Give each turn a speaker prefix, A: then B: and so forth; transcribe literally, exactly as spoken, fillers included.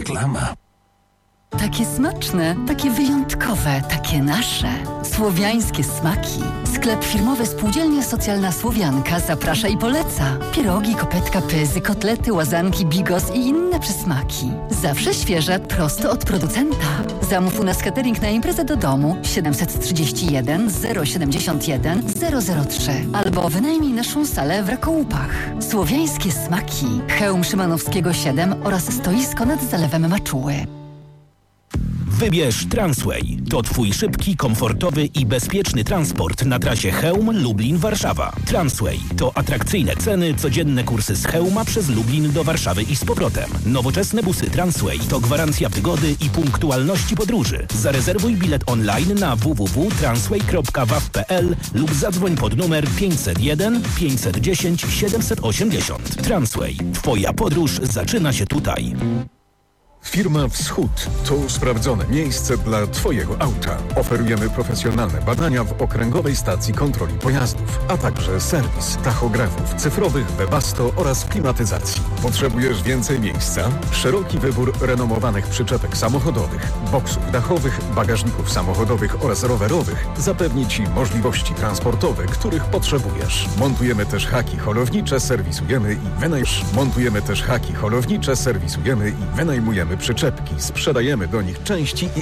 A: reklama.
B: Takie smaczne, takie wyjątkowe, takie nasze. Słowiańskie smaki. Sklep firmowy Spółdzielnia Socjalna Słowianka zaprasza i poleca. Pierogi, kopetka, pyzy, kotlety, łazanki, bigos i inne przysmaki. Zawsze świeże, prosto od producenta. Zamów u nas catering na imprezę do domu siedemset trzydzieści jeden zero siedemdziesiąt jeden zero zero trzy albo wynajmij naszą salę w Rakołupach. Słowiańskie smaki. Chełm Szymanowskiego siedem oraz stoisko nad Zalewem Maczuły.
C: Wybierz Transway. To Twój szybki, komfortowy i bezpieczny transport na trasie Chełm-Lublin-Warszawa. Transway to atrakcyjne ceny, codzienne kursy z Chełma przez Lublin do Warszawy i z powrotem. Nowoczesne busy Transway to gwarancja wygody i punktualności podróży. Zarezerwuj bilet online na w w w kropka transway kropka w a w kropka p l lub zadzwoń pod numer pięćset jeden pięćset dziesięć siedemset osiemdziesiąt. Transway. Twoja podróż zaczyna się tutaj.
D: Firma Wschód to sprawdzone miejsce dla Twojego auta. Oferujemy profesjonalne badania w Okręgowej Stacji Kontroli Pojazdów, a także serwis tachografów cyfrowych, Webasto oraz klimatyzacji. Potrzebujesz więcej miejsca? Szeroki wybór renomowanych przyczepek samochodowych, boksów dachowych, bagażników samochodowych oraz rowerowych zapewni Ci możliwości transportowe, których potrzebujesz. Montujemy też haki holownicze, serwisujemy i wynajmujemy. Montujemy też haki holownicze, serwisujemy i wynajmujemy przyczepki, sprzedajemy do nich części i